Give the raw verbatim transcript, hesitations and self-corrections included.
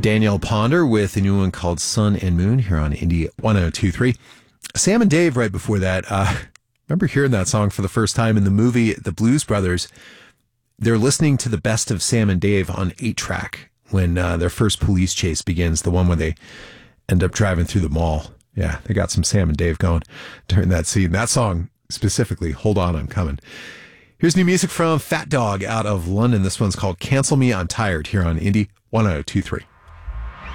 Danielle Ponder with a new one called Sun and Moon here on Indie one oh two three. Sam and Dave right before that. Uh, remember hearing that song for the first time in the movie The Blues Brothers. They're listening to the best of Sam and Dave on eight track when uh, their first police chase begins, the one where they end up driving through the mall. Yeah, they got some Sam and Dave going during that scene. That song specifically, Hold On, I'm Coming. Here's new music from Fat Dog out of London. This one's called Cancel Me, I'm Tired here on Indie one oh two three.